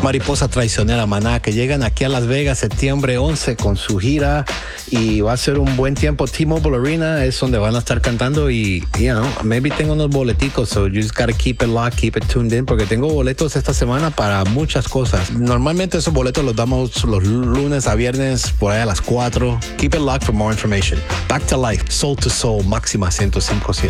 Mariposa Traicionera Maná, que llegan aquí a Las Vegas septiembre 11 con su gira y va a ser un buen tiempo. T-Mobile Arena es donde van a estar cantando y, maybe tengo unos boleticos, so you just gotta keep it locked, keep it tuned in, porque tengo boletos esta semana para muchas cosas. Normalmente esos boletos los damos los lunes a viernes por ahí a las 4. Keep it locked for more information. Back to Life, Soul to Soul, Máxima 105.7.